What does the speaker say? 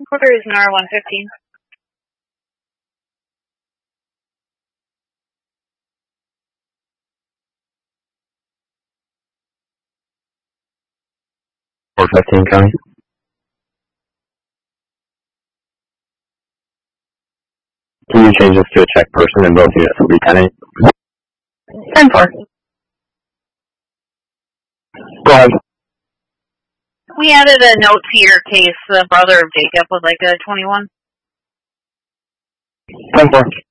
Quarter is NAR 115. Or 15 County. Can you change this to a check person and both units will be 10-8? 10-4. Go ahead. We added a note to your case. The brother of Jacob would like a 21. 10-4.